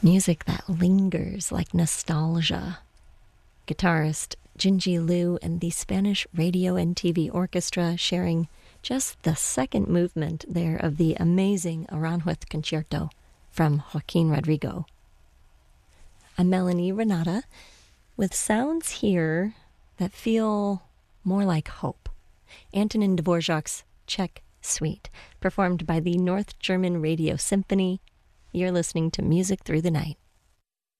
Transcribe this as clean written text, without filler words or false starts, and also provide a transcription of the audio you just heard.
Music that lingers like nostalgia. Guitarist Jinji Liu and the Spanish Radio and TV Orchestra sharing just the second movement there of the amazing Aranjuez Concerto from Joaquin Rodrigo. I'm Melanie Renata with sounds here that feel more like hope. Antonin Dvorak's Czech Suite, performed by the North German Radio Symphony. You're listening to Music Through the Night.